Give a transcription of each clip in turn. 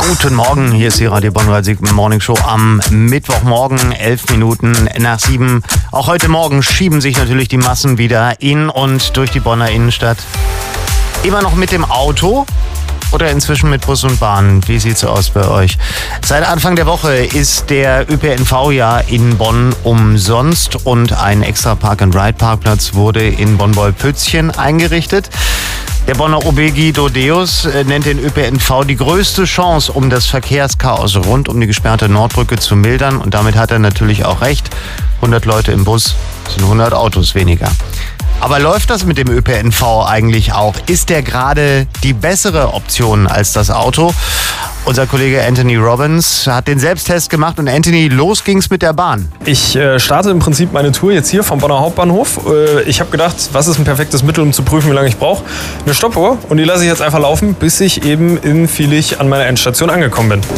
Guten Morgen, hier ist die Radio Bonn Morning Show am Mittwochmorgen, 11 Minuten nach 7. Auch heute Morgen schieben sich natürlich die Massen wieder in und durch die Bonner Innenstadt. Immer noch mit dem Auto oder inzwischen mit Bus und Bahn? Wie sieht's aus bei euch? Seit Anfang der Woche ist der ÖPNV ja in Bonn umsonst und ein extra Park-and-Ride-Parkplatz wurde in Bonn-Wolpützchen eingerichtet. Der Bonner OB Guido Deus nennt den ÖPNV die größte Chance, um das Verkehrschaos rund um die gesperrte Nordbrücke zu mildern. Und damit hat er natürlich auch recht. 100 Leute im Bus sind 100 Autos weniger. Aber läuft das mit dem ÖPNV eigentlich auch? Ist der gerade die bessere Option als das Auto? Unser Kollege Anthony Robbins hat den Selbsttest gemacht und Anthony, los ging's mit der Bahn. Ich starte im Prinzip meine Tour jetzt hier vom Bonner Hauptbahnhof. Ich habe gedacht, was ist ein perfektes Mittel, um zu prüfen, wie lange ich brauche? Eine Stoppuhr, und die lasse ich jetzt einfach laufen, bis ich eben in Vilich an meiner Endstation angekommen bin.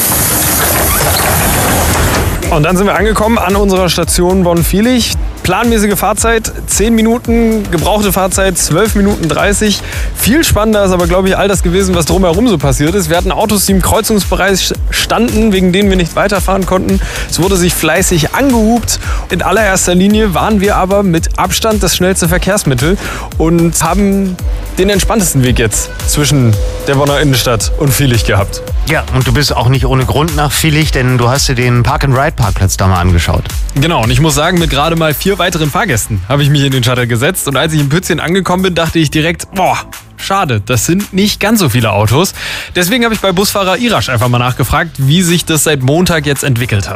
Und dann sind wir angekommen an unserer Station Bonn-Vilich. Planmäßige Fahrzeit 10 Minuten, gebrauchte Fahrzeit 12 Minuten 30. Viel spannender ist aber, glaube ich, all das gewesen, was drumherum so passiert ist. Wir hatten Autos, die im Kreuzungsbereich standen, wegen denen wir nicht weiterfahren konnten. Es wurde sich fleißig angehupt. In allererster Linie waren wir aber mit Abstand das schnellste Verkehrsmittel und haben den entspanntesten Weg jetzt zwischen der Bonner Innenstadt und Vilich gehabt. Ja, und du bist auch nicht ohne Grund nach Vilich, denn du hast dir den Park-and-Ride-Parkplatz da mal angeschaut. Genau, und ich muss sagen, mit gerade mal 4 weiteren Fahrgästen habe ich mich in den Shuttle gesetzt. Und als ich in Pützchen angekommen bin, dachte ich direkt, schade, das sind nicht ganz so viele Autos. Deswegen habe ich bei Busfahrer Irasch einfach mal nachgefragt, wie sich das seit Montag jetzt entwickelt hat.